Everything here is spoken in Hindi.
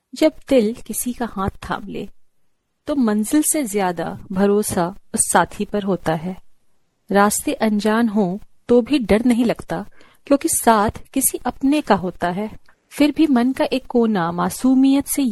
जब दिल किसी का हाथ थाम ले तो मंजिल से ज्यादा भरोसा उस साथी पर होता है। रास्ते अनजान हो तो भी डर नहीं लगता, क्योंकि साथ किसी अपने का होता है। फिर भी मन का एक कोना मासूमियत से